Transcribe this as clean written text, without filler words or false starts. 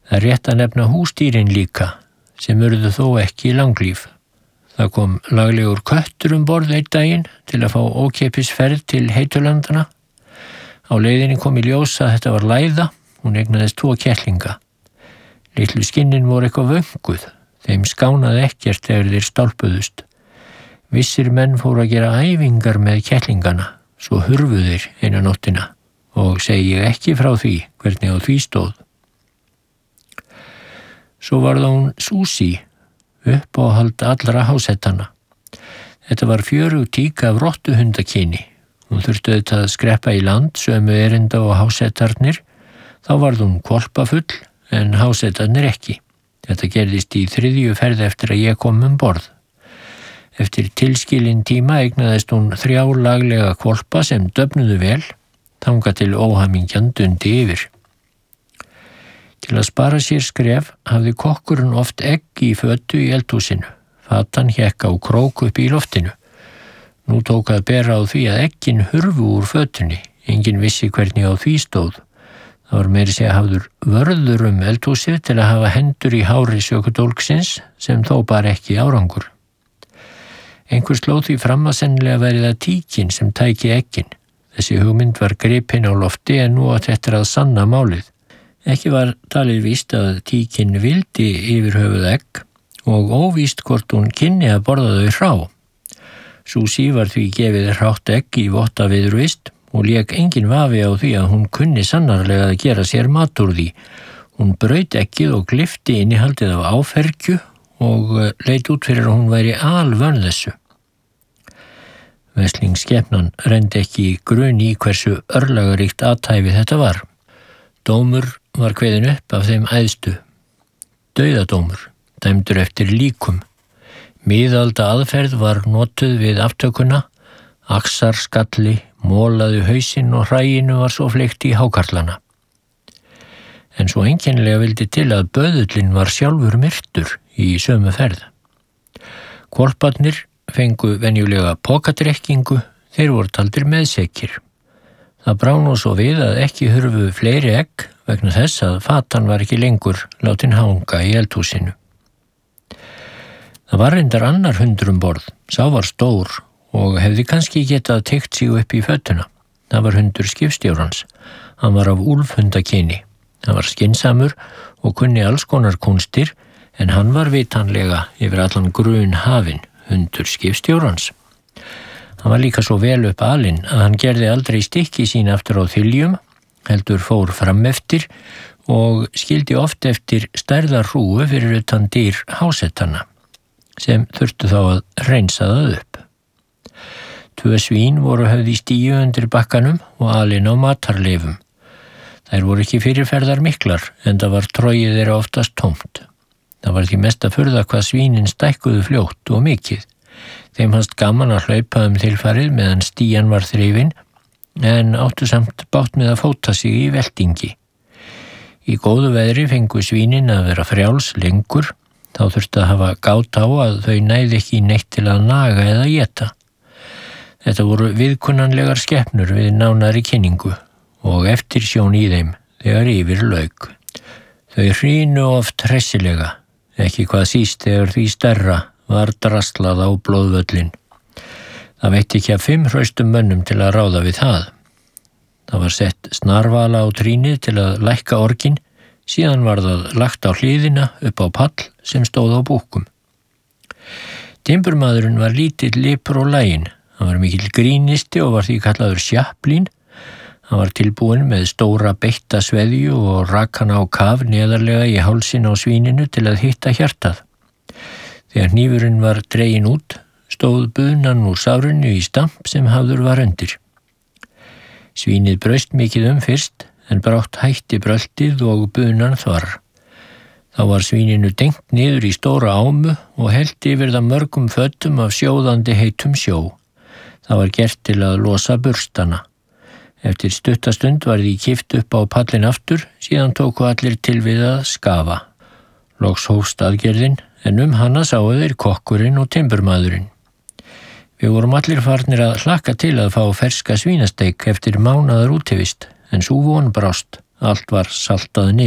Það rétt að nefna húsdýrin líka, sem urðu þó ekki langlíf. Það kom laglegur köttur borð einn daginn til að fá ókeypis ferð til heitulandana. Á leiðinni kom í ljós að þetta var læða, hún eignaðist 2 kettlinga. Litlu skinnin voru eitthvað vönguð, þeim skánaði ekkert þegar þeir stálpuðust. Vissir menn fóru að gera æfingar með kettlingana, svo hurfu þeir eina nóttina og segi ég ekki frá því hvernig á því stóð. Svo var það hún Susie, uppáhald allra hásettana. Þetta var 4 tíka af rottuhundakyni. Hún þurfti auðvitað að skreppa í land sömu erinda og hásettarnir. Þá varð hún hvolpafull en hásettarnir ekki. Þetta gerðist í 3. ferð eftir að ég kom borð. Eftir tilskilinn tíma eignaðist hún 3 laglega hvolpa sem döfnuðu vel, þangað til óhamingjan dundi yfir. Til að spara sér skref hafði kokkurinn oft egg í fötu í eldhúsinu. Fatan hékk á krók upp í loftinu. Nú tók að bera á því að eggin hurfu úr fötunni. Enginn vissi hvernig á því stóð. Það var meira segja hafður vörður eldhúsið til að hafa hendur í hári sökudólksins sem þó bar ekki árangur. Einhver sló því fram að sennilega væri það tíkin sem tæki eggin. Þessi hugmynd var gripin á lofti en nú átti eftir að sanna málið. Ekki var talið víst að tíkin vildi yfir höfuð egg og óvíst hvort hún kynni að borða þau hrá. Susie var því gefið hrátt egg í votta viðurvist og lék engin vafi á því að hún kunni sannarlega að gera sér mat úr því. Hún braut eggið og glyfti innihaldið af áfergju og leit út fyrir að hún væri alvön þessu. Veslingsskepnan reyndi ekki grun í hversu örlagaríkt athæfi þetta var. Dómur var kveðinn upp af þeim æðstu. Dauðadómur, dæmdur eftir líkum. Miðalda aðferð var notuð við aftökuna, axarskalli, mólaði hausinn og hræinu var svo fleygt í hákarlana. En svo einkennilega vildi til að böðullinn var sjálfur myrtur í sömu ferð. Hvolparnir fengu venjulega pokadrekkingu, þeir voru taldir meðsekir. Það brá nú svo við að ekki hurfu fleiri egg vegna þess að fatan var ekki lengur látin hanga í eldhúsinu. Það var reyndar annar hundur borð, sá var stór og hefði kannski getað teygt sig upp í fötuna. Það var hundur skipstjórans. Hann var af úlfhundakyni. Hann var skynsamur og kunni alls konar kúnstir en hann var vitanlega yfir allan grun hafinn, hundur skipstjórans. Hann var líka svo vel upp alinn að hann gerði aldrei stykki sín aftur á þyljum, heldur fór fram eftir og skildi oft eftir stærðar hrúgu fyrir utan dýr hásettana, sem þurftu þá að hreinsa það upp. 2 svín voru höfð í stíu undir bakkanum og alin á matarleifum. Þær voru ekki fyrirferðar miklar, en það var tróið þeirra oftast tómt. Það var því mest að furða hvað svínin stækkuðu fljótt og mikið. Þeim fannst gaman að hlaupa þilfarið meðan stían var þrifin, en áttu samt bátt með að fóta sig í veltingi. Í góðu veðri fengu svínin að vera frjáls lengur, þá þurfti að hafa gát á að þau næði ekki neitt til að naga eða éta. Þetta voru viðkunnanlegar skepnur við nánari kynningu og eftirsjón í þeim þegar yfir lauk. Þau hrínu oft hressilega, ekki hvað síst þegar því stærra var draslað á blóðvöllin. Það veitti ekki að 5 hraustum mönnum til að ráða við það. Það var sett snarvala á trínið til að lækka orgin, síðan var það lagt á hliðina upp á pall sem stóð á búkkum. Timburmaðurinn var lítill lipur og laginn. Hann var mikill grínisti og var því kallaður Chaplin. Hann var tilbúinn með stóra beitta sveðju og rak hann á kaf neðarlega í hálsin á svíninu til að hitta hjartað. Þegar hnífurinn var dreginn út, stóð bunan úr sárinu í stamp sem hafður var undir. Svínið braust mikið fyrst, en brátt hætti bröltið og bunan þvarr. Þá var svíninu dengt niður í stóra ámu og hellt yfir það mörgum fötum af sjóðandi heitum sjó. Það var gert til að losa burstana. Eftir stuttastund var því kippt upp á pallin aftur, síðan tóku allir til við að skafa. Loks hófst aðgerðin, en hana sáu þeir kokkurinn og timburmaðurinn. Við vorum allir farnir að hlakka til að fá ferska svínasteik eftir mánaðar útivist, en sú von brást. Allt var saltað niður.